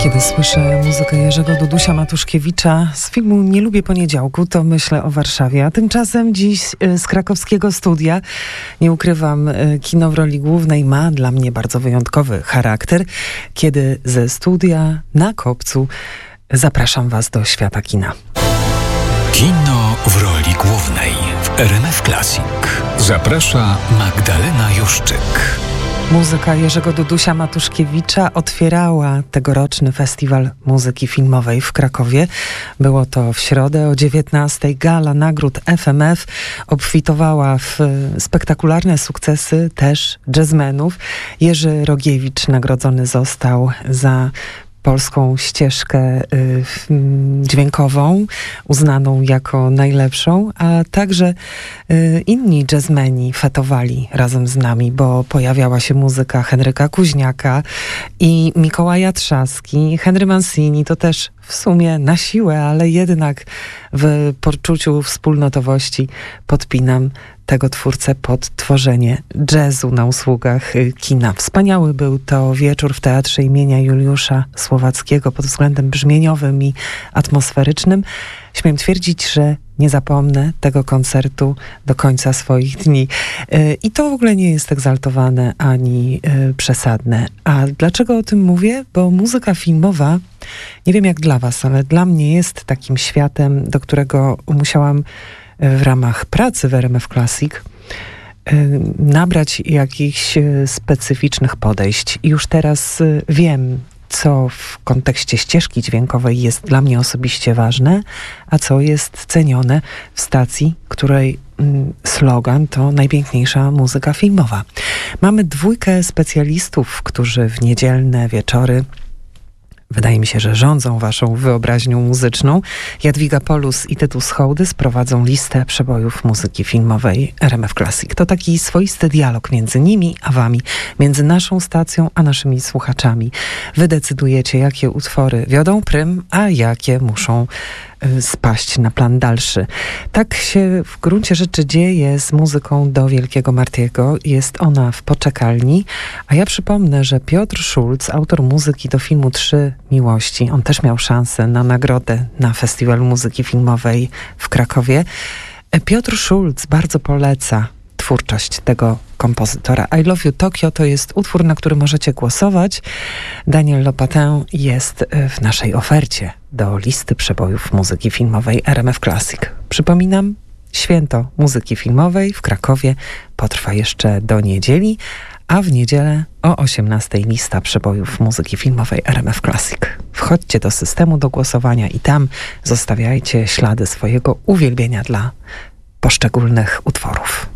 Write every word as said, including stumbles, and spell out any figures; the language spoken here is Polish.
Kiedy słyszę muzykę Jerzego Dudusia Matuszkiewicza z filmu Nie lubię poniedziałku, to myślę o Warszawie. A tymczasem dziś z krakowskiego studia, nie ukrywam, kino w roli głównej ma dla mnie bardzo wyjątkowy charakter. Kiedy ze studia na Kopcu zapraszam was do świata kina. Kino w roli głównej w R M F Classic. Zaprasza Magdalena Juszczyk. Muzyka Jerzego Dudusia Matuszkiewicza otwierała tegoroczny Festiwal Muzyki Filmowej w Krakowie. Było to w środę o dziewiętnastej. Gala nagród F M F obfitowała w spektakularne sukcesy też jazzmenów. Jerzy Rogiewicz nagrodzony został za polską ścieżkę y, dźwiękową, uznaną jako najlepszą, a także y, inni jazzmeni fetowali razem z nami, bo pojawiała się muzyka Henryka Kuźniaka i Mikołaja Trzaski. Henry Mancini to też w sumie na siłę, ale jednak w poczuciu wspólnotowości podpinam tego twórcę pod tworzenie jazzu na usługach kina. Wspaniały był to wieczór w Teatrze imienia Juliusza Słowackiego pod względem brzmieniowym i atmosferycznym. Śmiem twierdzić, że nie zapomnę tego koncertu do końca swoich dni. I to w ogóle nie jest egzaltowane ani przesadne. A dlaczego o tym mówię? Bo muzyka filmowa, nie wiem jak dla was, ale dla mnie jest takim światem, do którego musiałam w ramach pracy w R M F Classic nabrać jakichś specyficznych podejść. I już teraz wiem, co w kontekście ścieżki dźwiękowej jest dla mnie osobiście ważne, a co jest cenione w stacji, której slogan to najpiękniejsza muzyka filmowa. Mamy dwójkę specjalistów, którzy w niedzielne wieczory, wydaje mi się, że rządzą waszą wyobraźnią muzyczną. Jadwiga Polus i Tytus Hołdys prowadzą listę przebojów muzyki filmowej R M F Classic. To taki swoisty dialog między nimi a wami, między naszą stacją a naszymi słuchaczami. Wy decydujecie, jakie utwory wiodą prym, a jakie muszą spaść na plan dalszy. Tak się w gruncie rzeczy dzieje z muzyką do Wielkiego Martiego. Jest ona w poczekalni, a ja przypomnę, że Piotr Szulc, autor muzyki do filmu Trzy Miłości, on też miał szansę na nagrodę na Festiwalu Muzyki Filmowej w Krakowie. Piotr Szulc bardzo poleca twórczość tego kompozytora. I Love You Tokyo to jest utwór, na który możecie głosować. Daniel Lopatin jest w naszej ofercie do listy przebojów muzyki filmowej R M F Classic. Przypominam, święto muzyki filmowej w Krakowie potrwa jeszcze do niedzieli, a w niedzielę o osiemnastej lista przebojów muzyki filmowej R M F Classic. Wchodźcie do systemu do głosowania i tam zostawiajcie ślady swojego uwielbienia dla poszczególnych utworów.